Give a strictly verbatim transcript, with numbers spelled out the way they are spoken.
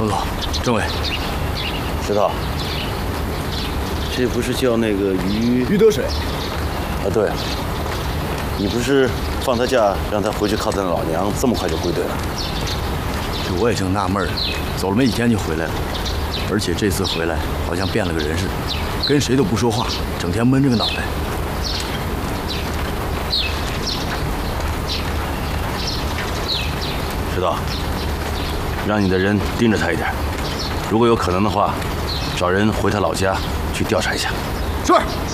报告，政委， 石头，这不是叫那个于于得水？ 啊，对。你不是放他假，让他回去靠他老娘，这么快就归队了？ 这我也正纳闷呢，走了没几天就回来了，而且这次回来好像变了个人似的，跟谁都不说话，整天闷着个脑袋。 石头，让你的人盯着他一点，如果有可能的话，找人回他老家去调查一下。 是。